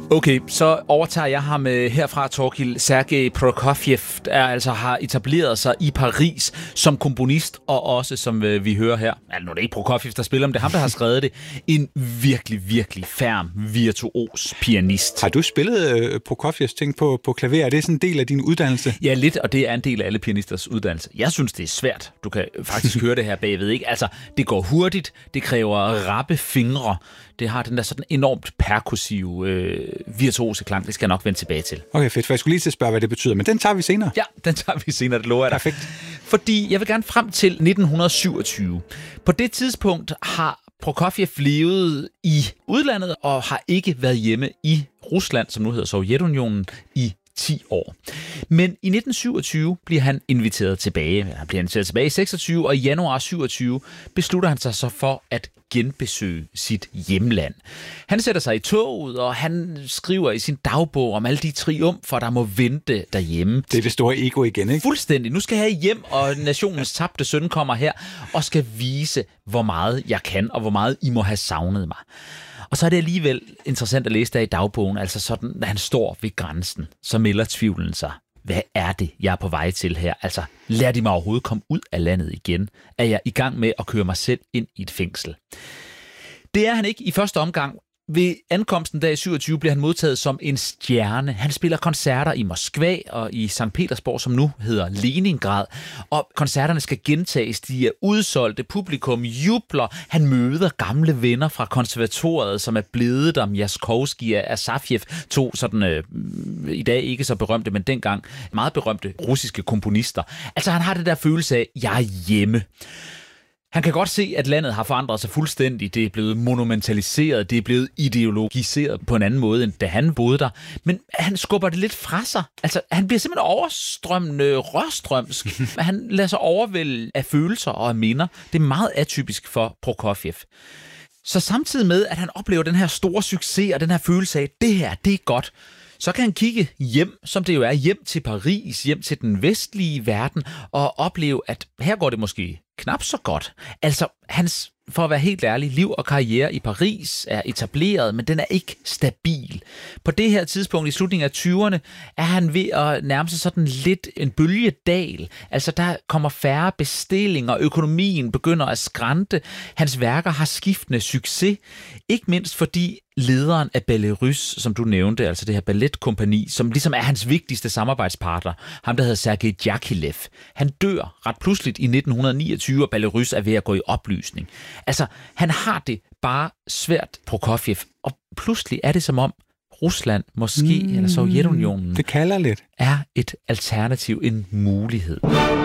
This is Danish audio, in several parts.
Okay, så overtager jeg ham herfra, Thorkild. Sergej Prokofjev har etableret sig i Paris som komponist, og også, som vi hører her, nu er det ikke Prokofjev, der spiller, men det er ham, der har skrevet det, en virkelig, virkelig ferm, virtuos pianist. Har du spillet Prokofjevs ting på klaver? Er det sådan en del af din uddannelse? Ja, lidt, og det er en del af alle pianisters uddannelse. Jeg synes, det er svært. Du kan faktisk høre det her bagved, ikke? Altså, det går hurtigt, det kræver rappe fingre, det har den der sådan enormt perkussive, virtuose klang. Det skal jeg nok vende tilbage til. Okay, fedt, for jeg skulle lige til at spørge, hvad det betyder, men den tager vi senere. Ja, den tager vi senere, det lover jeg dig. Perfekt. Fordi jeg vil gerne frem til 1927. På det tidspunkt har Prokofjev levet i udlandet og har ikke været hjemme i Rusland, som nu hedder Sovjetunionen, i 10 år. Men i 1927 bliver han inviteret tilbage. Han bliver inviteret tilbage i 26, og i januar 27 beslutter han sig så for at genbesøge sit hjemland. Han sætter sig i toget, og han skriver i sin dagbog om alle de triumfer, der må vente derhjemme. Det er det store ego igen, ikke? Fuldstændig. Nu skal jeg hjem, og nationens tabte søn kommer her og skal vise, hvor meget jeg kan, og hvor meget I må have savnet mig. Og så er det alligevel interessant at læse der i dagbogen, altså sådan, når han står ved grænsen, så melder tvivlen sig. Hvad er det, jeg er på vej til her? Altså, lader de mig overhovedet komme ud af landet igen? Er jeg i gang med at køre mig selv ind i et fængsel? Det er han ikke i første omgang. Ved ankomsten der i 27 bliver han modtaget som en stjerne. Han spiller koncerter i Moskva og i St. Petersborg, som nu hedder Leningrad. Og koncerterne skal gentages. De er udsolgte. Publikum jubler. Han møder gamle venner fra konservatoriet, som er blevet der. Jaskowski og Asafjev, to sådan i dag ikke så berømte, men dengang meget berømte russiske komponister. Altså han har det der følelse af, jeg er hjemme. Han kan godt se, at landet har forandret sig fuldstændig. Det er blevet monumentaliseret, det er blevet ideologiseret på en anden måde, end da han boede der. Men han skubber det lidt fra sig. Altså, han bliver simpelthen overstrømmende rørstrømsk. Han lader sig overvælde af følelser og af minder. Det er meget atypisk for Prokofjev. Så samtidig med, at han oplever den her store succes og den her følelse af, det her, det er godt, så kan han kigge hjem, som det jo er, hjem til Paris, hjem til den vestlige verden, og opleve, at her går det måske knap så godt. Altså, hans, for at være helt ærlig, liv og karriere i Paris er etableret, men den er ikke stabil. På det her tidspunkt i slutningen af 20'erne er han ved at nærme sig sådan lidt en bølgedal. Altså, der kommer færre bestillinger, økonomien begynder at skrante. Hans værker har skiftende succes, ikke mindst fordi lederen af Belarus, som du nævnte, altså det her balletkompagni, som ligesom er hans vigtigste samarbejdspartner, ham der hedder Sergej Diaghilev, han dør ret pludseligt i 1929, og Belarus er ved at gå i opløsning. Altså, han har det bare svært, Prokofjev, og pludselig er det som om Rusland, måske, eller Sovjetunionen, det kalder lidt, er et alternativ, en mulighed.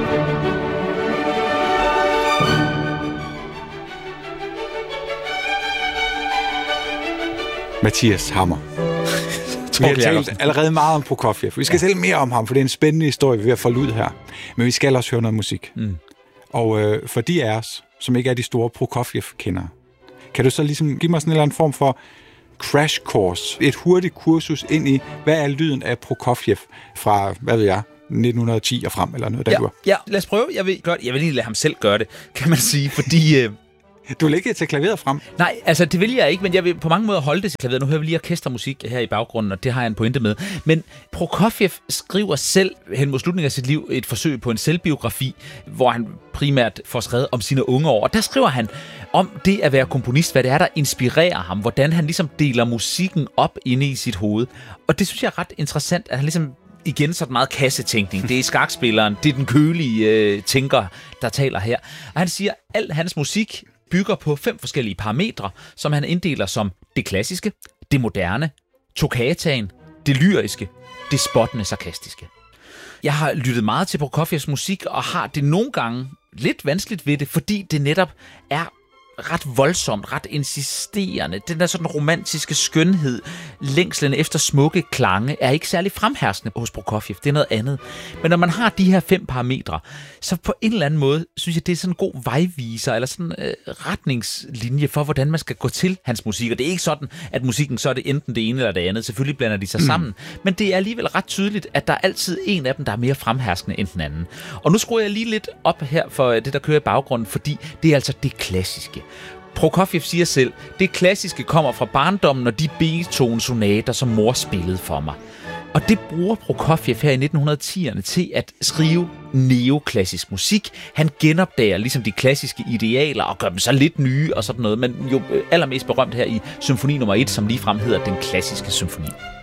Mathias Hammer. Vi har talt allerede meget om Prokofjev. Vi skal tale mere om ham, for det er en spændende historie, vi er ved at folde ud her. Men vi skal også høre noget musik. Og for de af os, som ikke er de store Prokofjev-kendere, kan du så ligesom give mig sådan en eller anden form for crash course, et hurtigt kursus ind i, hvad er lyden af Prokofjev fra, hvad ved jeg, 1910 og frem, eller noget der. Ja, lad os prøve. Jeg vil lige lade ham selv gøre det, kan man sige, fordi Du vil ikke tage klaveret frem? Nej, altså det vil jeg ikke, men jeg vil på mange måder holde det til klaveret. Nu hører vi lige orkestermusik her i baggrunden, og det har jeg en pointe med. Men Prokofjev skriver selv hen mod slutningen af sit liv et forsøg på en selvbiografi, hvor han primært får skrevet om sine unge år. Og der skriver han om det at være komponist, hvad det er, der inspirerer ham, hvordan han ligesom deler musikken op inde i sit hoved. Og det synes jeg er ret interessant, at han ligesom igen sådan meget kassetænkning. Det er skakspilleren, det er den kølige tænker, der taler her. Og han siger, at al hans musik bygger på 5 forskellige parametre, som han inddeler som det klassiske, det moderne, toccataen, det lyriske, det spottende sarkastiske. Jeg har lyttet meget til Prokofjevs musik, og har det nogle gange lidt vanskeligt ved det, fordi det netop er ret voldsomt, ret insisterende. Den der sådan romantiske skønhed, længslen efter smukke klange, er ikke særlig fremherskende hos Prokofjev. Det er noget andet. Men når man har de her 5 parametre, så på en eller anden måde, synes jeg, det er sådan en god vejviser, eller sådan en retningslinje for, hvordan man skal gå til hans musik. Og det er ikke sådan, at musikken så er det enten det ene eller det andet. Selvfølgelig blander de sig sammen. Men det er alligevel ret tydeligt, at der er altid en af dem, der er mere fremherskende end den anden. Og nu skruer jeg lige lidt op her for det, der kører i baggrunden, fordi det er altså det klassiske. Prokofjev siger selv, det klassiske kommer fra barndommen og de Beethoven-sonater, som mor spillede for mig. Og det bruger Prokofjev her i 1910'erne til at skrive neoklassisk musik. Han genopdager ligesom de klassiske idealer og gør dem så lidt nye og sådan noget, men jo allermest berømt her i symfoni nummer 1, som ligefrem hedder Den Klassiske Symfoni.